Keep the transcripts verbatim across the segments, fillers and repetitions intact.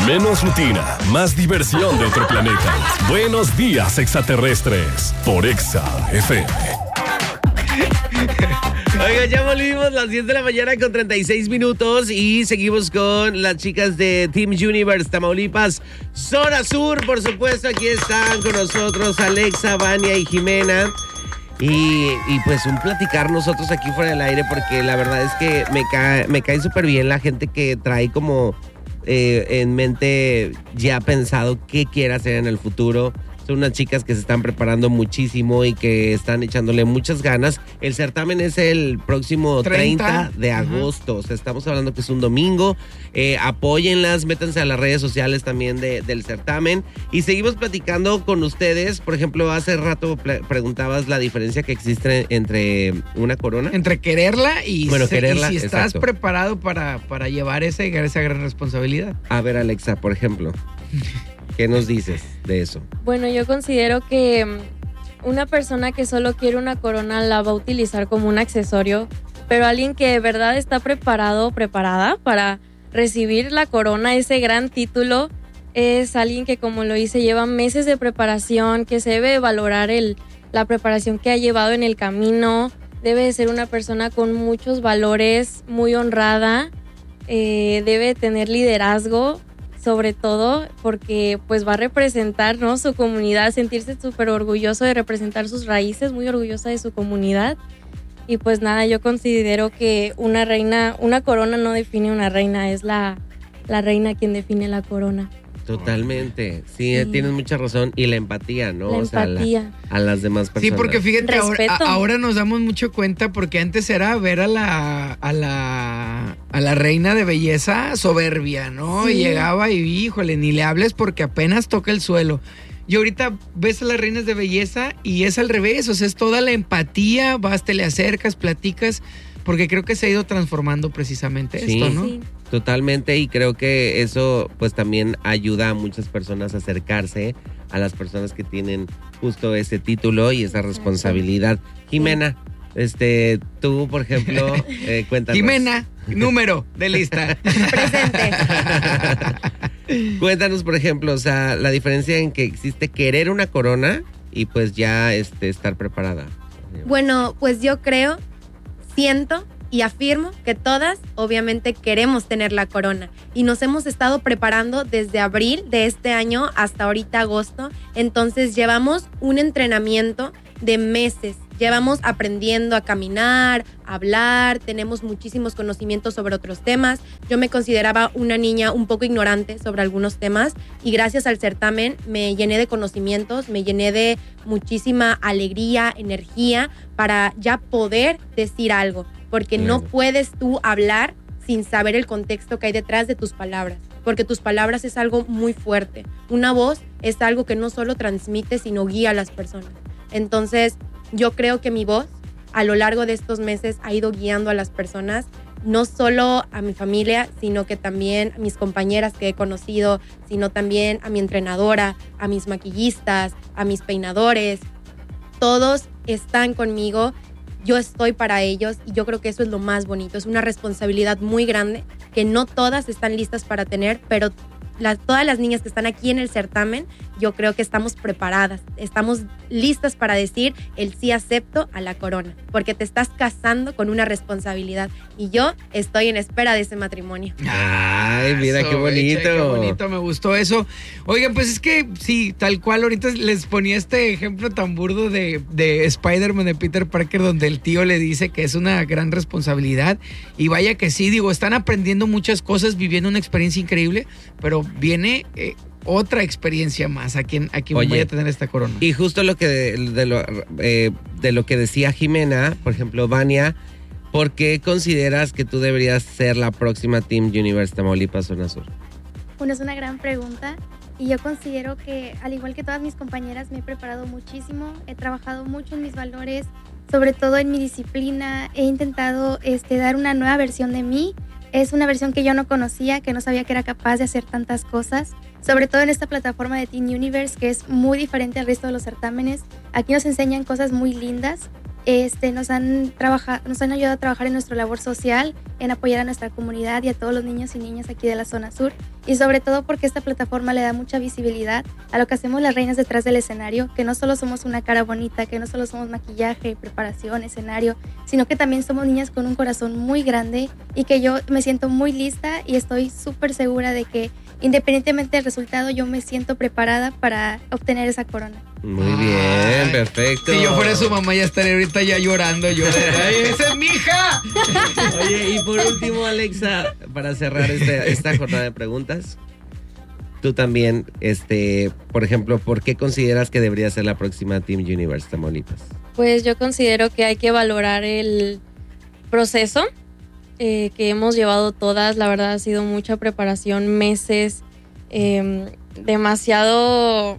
Menos rutina, más diversión de otro planeta. Buenos días, extraterrestres, por Exa F M. Oiga, ya volvimos las diez de la mañana con treinta y seis minutos y seguimos con las chicas de Team Universe Tamaulipas, Zona Sur, por supuesto. Aquí están con nosotros Alexa, Vania y Jimena. Y, y pues un platicar nosotros aquí fuera del aire, porque la verdad es que me cae, me cae súper bien la gente que trae como eh, en mente ya pensado qué quiere hacer en el futuro. Son unas chicas que se están preparando muchísimo y que están echándole muchas ganas. El certamen es el próximo treinta de agosto. Uh-huh. O sea, estamos hablando que es un domingo. Eh, apóyenlas, métanse a las redes sociales también de, del certamen. Y seguimos platicando con ustedes. Por ejemplo, hace rato pre- preguntabas la diferencia que existe entre una corona. Entre quererla y, bueno, se, quererla, y si estás exacto. preparado para, para llevar esa, esa gran responsabilidad. A ver, Alexa, por ejemplo. ¿Qué nos dices de eso? Bueno, yo considero que una persona que solo quiere una corona la va a utilizar como un accesorio, pero alguien que de verdad está preparado o preparada para recibir la corona, ese gran título, es alguien que, como lo hice, lleva meses de preparación, que se debe valorar el, la preparación que ha llevado en el camino, debe de ser una persona con muchos valores, muy honrada, eh, debe tener liderazgo, sobre todo porque pues va a representar, ¿no?, su comunidad, sentirse súper orgulloso de representar sus raíces, muy orgullosa de su comunidad. Y pues nada, yo considero que una reina, una corona no define una reina, es la, la reina quien define la corona. Totalmente, sí, sí, tienes mucha razón. Y la empatía, ¿no? La o sea, empatía. La, a las demás personas. Sí, porque fíjate, ahora, Respeto. a, ahora nos damos mucho cuenta, porque antes era ver a la a la a la reina de belleza soberbia, ¿no? Sí. Y llegaba y, híjole, ni le hables porque apenas toca el suelo. Y ahorita ves a las reinas de belleza y es al revés, o sea, es toda la empatía, vas, te le acercas, platicas, porque creo que se ha ido transformando precisamente Sí. esto, ¿no? Sí. Totalmente, y creo que eso pues también ayuda a muchas personas a acercarse a las personas que tienen justo ese título y esa responsabilidad. Jimena, este, tú por ejemplo, eh, cuéntanos. Jimena, número de lista. Presente. Cuéntanos, por ejemplo, o sea, la diferencia en que existe querer una corona y pues ya este, estar preparada. Bueno, pues yo creo, siento y afirmo que todas obviamente queremos tener la corona y nos hemos estado preparando desde abril de este año hasta ahorita agosto. Entonces llevamos un entrenamiento de meses. Llevamos aprendiendo a caminar, a hablar, tenemos muchísimos conocimientos sobre otros temas. Yo me consideraba una niña un poco ignorante sobre algunos temas y gracias al certamen me llené de conocimientos, me llené de muchísima alegría, energía para ya poder decir algo, porque no puedes tú hablar sin saber el contexto que hay detrás de tus palabras, porque tus palabras es algo muy fuerte. Una voz es algo que no solo transmite, sino guía a las personas. Entonces, yo creo que mi voz a lo largo de estos meses ha ido guiando a las personas, no solo a mi familia, sino que también a mis compañeras que he conocido, sino también a mi entrenadora, a mis maquillistas, a mis peinadores. Todos están conmigo, yo estoy para ellos y yo creo que eso es lo más bonito. Es una responsabilidad muy grande que no todas están listas para tener, pero las, todas las niñas que están aquí en el certamen, yo creo que estamos preparadas, estamos listas para decir el sí acepto a la corona, porque te estás casando con una responsabilidad y yo estoy en espera de ese matrimonio. Ay, mira Eso, qué bonito. Echa, qué bonito, me gustó eso. Oigan, pues es que sí, tal cual, ahorita les ponía este ejemplo tan burdo de, de Spider-Man, de Peter Parker, donde el tío le dice que es una gran responsabilidad y vaya que sí, digo, están aprendiendo muchas cosas, viviendo una experiencia increíble, pero viene eh, otra experiencia más a quien, a quien Oye, vaya a tener esta corona. Y justo lo que de, de, lo, eh, de lo que decía Jimena, por ejemplo, Vania, ¿por qué consideras que tú deberías ser la próxima Team Universe Tamaulipas Zona Sur? Bueno, es una gran pregunta y yo considero que, al igual que todas mis compañeras, me he preparado muchísimo, he trabajado mucho en mis valores, sobre todo en mi disciplina, he intentado este, dar una nueva versión de mí. Es una versión que yo no conocía, que no sabía que era capaz de hacer tantas cosas, sobre todo en esta plataforma de Teen Universe, que es muy diferente al resto de los certámenes. Aquí nos enseñan cosas muy lindas Este, nos han trabajado, nos han ayudado a trabajar en nuestra labor social, en apoyar a nuestra comunidad y a todos los niños y niñas aquí de la zona sur, y sobre todo porque esta plataforma le da mucha visibilidad a lo que hacemos las reinas detrás del escenario, que no solo somos una cara bonita, que no solo somos maquillaje, preparación, escenario, sino que también somos niñas con un corazón muy grande y que yo me siento muy lista y estoy súper segura de que independientemente del resultado yo me siento preparada para obtener esa corona. Muy bien, Ay, perfecto. Si yo fuera su mamá ya estaría ahorita ya llorando. Yo, ¡ay, esa es mi hija! Oye, y por último, Alexa, para cerrar este, esta jornada de preguntas, tú también, este, por ejemplo, ¿por qué consideras que debería ser la próxima Team Universe Tamaulipas? Pues yo considero que hay que valorar el proceso eh, que hemos llevado todas. La verdad ha sido mucha preparación, meses, eh, demasiado,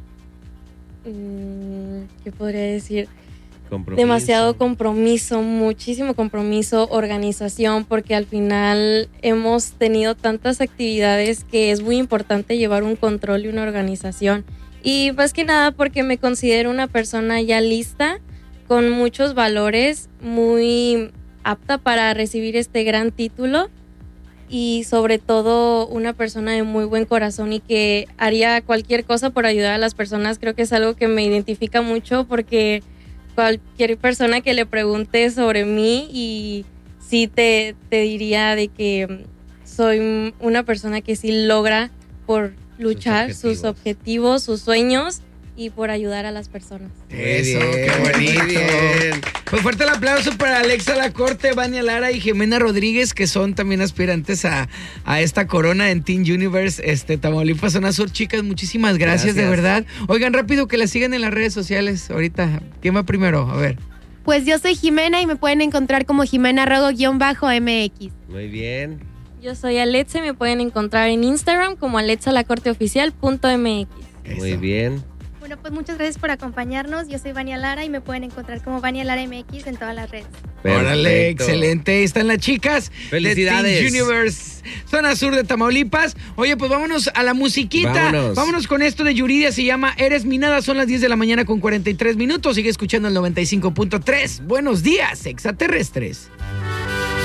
mm, ¿qué podría decir? Compromiso. Demasiado compromiso, muchísimo compromiso, organización, porque al final hemos tenido tantas actividades que es muy importante llevar un control y una organización. Y más que nada porque me considero una persona ya lista, con muchos valores, muy apta para recibir este gran título y sobre todo una persona de muy buen corazón y que haría cualquier cosa por ayudar a las personas. Creo que es algo que me identifica mucho porque cualquier persona que le pregunte sobre mí y sí te, te diría de que soy una persona que sí logra por luchar sus objetivos, sus, objetivos, sus sueños y por ayudar a las personas. Eso, bien, qué bonito. muy bien. Pues fuerte el aplauso para Alexa Lacorte, Vania Lara y Jimena Rodríguez, que son también aspirantes a, a esta corona en Teen Universe, este, Tamaulipas Zona Sur. Chicas, muchísimas gracias, gracias, de verdad. Oigan, rápido que la sigan en las redes sociales ahorita. ¿Quién va primero? A ver. Pues yo soy Jimena y me pueden encontrar como Jimena Rogo-M X. Muy bien. Yo soy Alexa y me pueden encontrar en Instagram como alexalacorteoficial punto m x. Muy Eso. bien. Bueno, pues muchas gracias por acompañarnos. Yo soy Vania Lara y me pueden encontrar como Vania Lara M X en todas las redes. Órale, excelente. Ahí están las chicas. Felicidades. De Teen Universe, Zona Sur de Tamaulipas. Oye, pues vámonos a la musiquita. Vámonos. Vámonos con esto de Yuridia. Se llama Eres mi nada. Son las diez de la mañana con cuarenta y tres minutos. Sigue escuchando el noventa y cinco punto tres. Buenos días, extraterrestres.